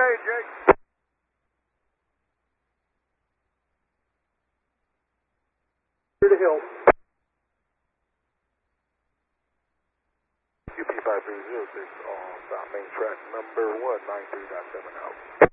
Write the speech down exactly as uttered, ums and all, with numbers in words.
Okay, Jake. Here to help. U P five three zero six on South Main Track number one nine three point seven out.